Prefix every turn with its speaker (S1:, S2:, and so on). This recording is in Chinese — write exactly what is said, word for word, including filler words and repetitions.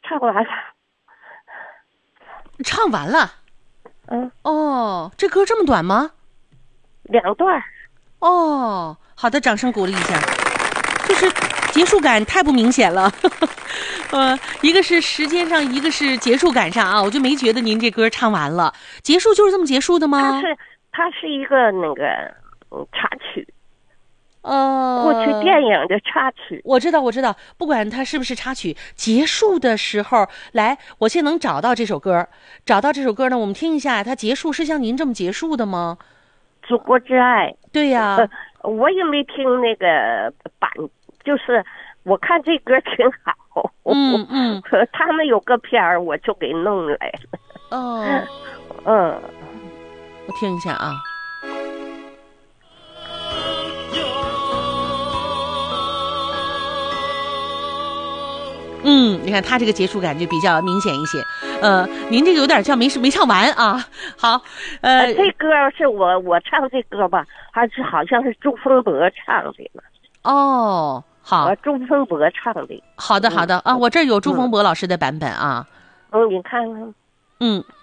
S1: 唱完了。
S2: 唱完了。
S1: 嗯。
S2: 哦，这歌这么短吗？
S1: 两段。
S2: 哦，好的，掌声鼓励一下。就是结束感太不明显了。呃，一个是时间上，一个是结束感上啊，我就没觉得您这歌唱完了，结束就是这么结束的吗？
S1: 它是它是一个那个嗯插曲。
S2: 呃，
S1: 过去电影的插曲。
S2: 我知道，我知道，不管它是不是插曲，结束的时候，来，我现在能找到这首歌，找到这首歌呢，我们听一下，它结束是像您这么结束的吗？
S1: 祖国之爱。
S2: 对呀、
S1: 呃，我也没听那个版，就是我看这歌挺好。
S2: 嗯嗯，
S1: 他们有个片儿，我就给弄来了。
S2: 哦，
S1: 嗯，
S2: 我听一下啊。嗯，你看他这个结束感就比较明显一些。呃，您这个有点像没没唱完啊。好，呃，
S1: 呃这歌是我我唱这歌吧，还是好像是朱峰博唱的呢？
S2: 哦，好，
S1: 呃，朱峰博唱的。
S2: 好的，好的、
S1: 嗯、
S2: 啊，我这儿有朱峰博老师的版本啊。
S1: 嗯，你看看。
S2: 嗯，